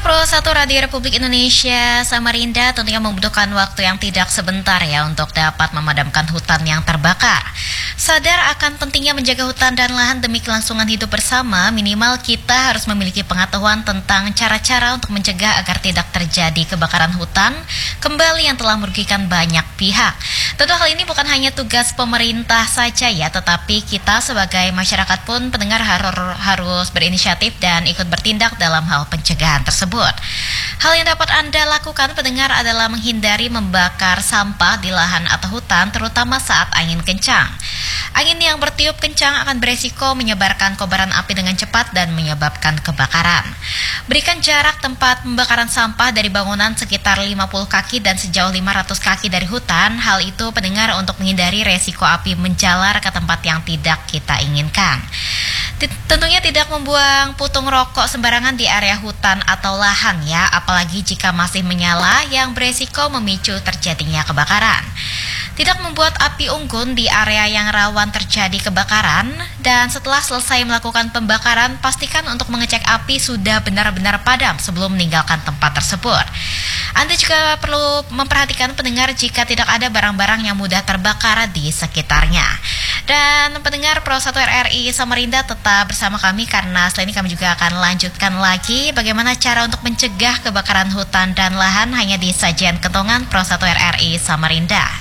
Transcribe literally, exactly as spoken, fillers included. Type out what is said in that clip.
Pro satu Radio Republik Indonesia Samarinda tentunya membutuhkan waktu yang tidak sebentar ya untuk dapat memadamkan hutan yang terbakar. Sadar akan pentingnya menjaga hutan dan lahan demi kelangsungan hidup bersama, minimal kita harus memiliki pengetahuan tentang cara-cara untuk mencegah agar tidak terjadi kebakaran hutan kembali yang telah merugikan banyak pihak. Tentu hal ini bukan hanya tugas pemerintah saja ya, tetapi kita sebagai masyarakat pun pendengar harus, harus berinisiatif dan ikut bertindak dalam hal pencegahan tersebut. Hal yang dapat Anda lakukan pendengar adalah menghindari membakar sampah di lahan atau hutan, terutama saat angin kencang. Angin yang bertiup kencang akan beresiko menyebarkan kobaran api dengan cepat dan menyebabkan kebakaran. Berikan jarak tempat pembakaran sampah dari bangunan sekitar lima puluh kaki dan sejauh lima ratus kaki dari hutan. Hal itu pendengar untuk menghindari resiko api menjalar ke tempat yang tidak kita inginkan. Tentunya tidak membuang putung rokok sembarangan di area hutan atau lahan ya, apalagi jika masih menyala yang beresiko memicu terjadinya kebakaran. Tidak membuat api unggun di area yang rawan terjadi kebakaran, dan setelah selesai melakukan pembakaran, pastikan untuk mengecek api sudah benar-benar padam sebelum meninggalkan tempat tersebut. Anda juga perlu memperhatikan pendengar jika tidak ada barang-barang yang mudah terbakar di sekitarnya. Dan pendengar Pro satu R R I Samarinda tetap bersama kami karena selain ini kami juga akan lanjutkan lagi bagaimana cara untuk mencegah kebakaran hutan dan lahan hanya di sajian kentongan Pro satu R R I Samarinda.